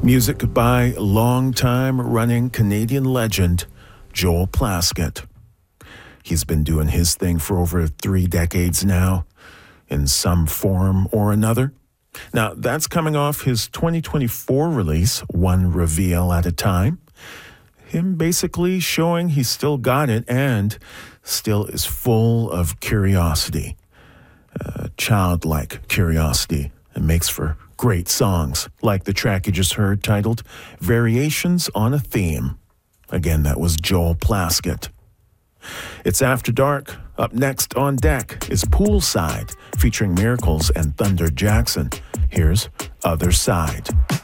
Music by long-time running Canadian legend Joel Plaskett. He's been doing his thing for over 3 decades now, in some form or another. Now, that's coming off his 2024 release, One Reveal at a Time. Him basically showing he's still got it and still is full of curiosity. Childlike curiosity. It makes for great songs, like the track you just heard titled Variations on a Theme. Again, that was Joel Plaskett. It's After Dark. Up next on deck is Poolside, featuring Miracles and Thunder Jackson. Here's Other Side.